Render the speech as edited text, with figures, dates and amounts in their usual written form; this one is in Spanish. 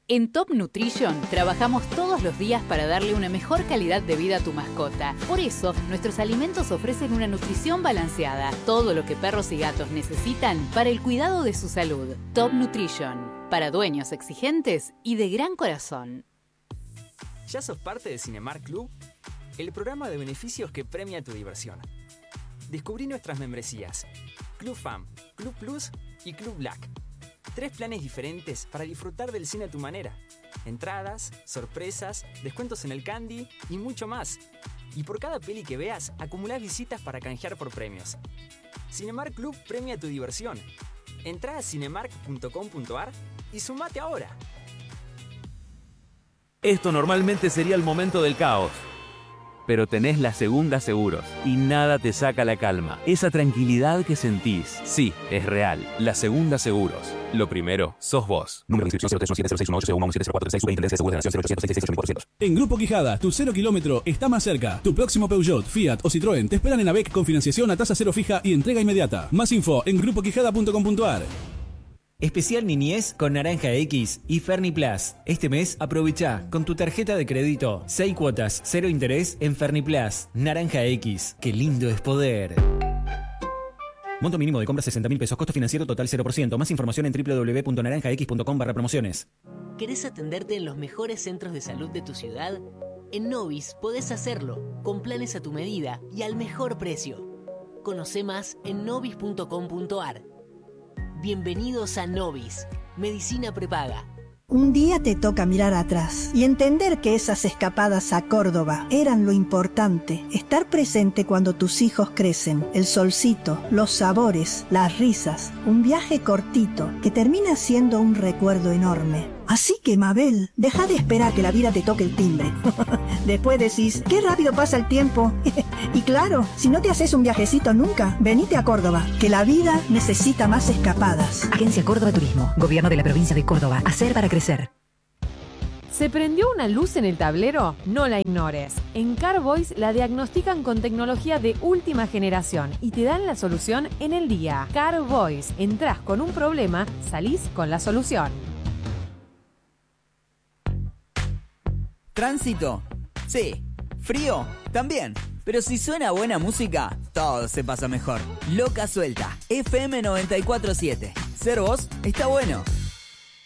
En Top Nutrition trabajamos todos los días para darle una mejor calidad de vida a tu mascota. Por eso, nuestros alimentos ofrecen una nutrición balanceada, todo lo que perros y gatos necesitan para el cuidado de su salud. Top Nutrition, para dueños exigentes y de gran corazón. ¿Ya sos parte de Cinemark Club? El programa de beneficios que premia tu diversión. Descubrí nuestras membresías: Club Fam, Club Plus y Club Black. 3 planes diferentes para disfrutar del cine a tu manera. Entradas, sorpresas, descuentos en el candy y mucho más. Y por cada peli que veas, acumulás visitas para canjear por premios. Cinemark Club premia tu diversión. Entrá a cinemark.com.ar y sumate ahora. Esto normalmente sería el momento del caos. Pero tenés la Segunda Seguros y nada te saca la calma. Esa tranquilidad que sentís, sí, es real. La Segunda Seguros. Lo primero, sos vos. Número de inscripción 0317061811170436 Superintendencia de Seguros de la Nación 0800666800. En Grupo Quijada, tu 0 kilómetro está más cerca. Tu próximo Peugeot, Fiat o Citroën te esperan en ABEC con financiación a tasa cero fija y entrega inmediata. Más info en grupoquijada.com.ar. Especial Niñez con Naranja X y Ferniplas. Este mes aprovecha con tu tarjeta de crédito 6 cuotas, 0 interés en Ferniplas. Naranja X, qué lindo es poder. Monto mínimo de compra 60.000 pesos, costo financiero total 0%. Más información en www.naranjax.com/promociones. ¿Querés atenderte en los mejores centros de salud de tu ciudad? En Novis podés hacerlo, con planes a tu medida y al mejor precio. Conoce más en novis.com.ar. Bienvenidos a Novis, medicina prepaga. Un día te toca mirar atrás y entender que esas escapadas a Córdoba eran lo importante. Estar presente cuando tus hijos crecen, el solcito, los sabores, las risas, un viaje cortito que termina siendo un recuerdo enorme. Así que, Mabel, deja de esperar que la vida te toque el timbre. Después decís, qué rápido pasa el tiempo. Y claro, si no te haces un viajecito nunca, venite a Córdoba, que la vida necesita más escapadas. Agencia Córdoba Turismo, Gobierno de la Provincia de Córdoba. Hacer para crecer. ¿Se prendió una luz en el tablero? No la ignores. En Carvoice la diagnostican con tecnología de última generación y te dan la solución en el día. Carvoice. Entrás con un problema, salís con la solución. ¿Tránsito? Sí. ¿Frío? También. Pero si suena buena música, todo se pasa mejor. Loca Suelta, FM 94.7. Ser vos está bueno.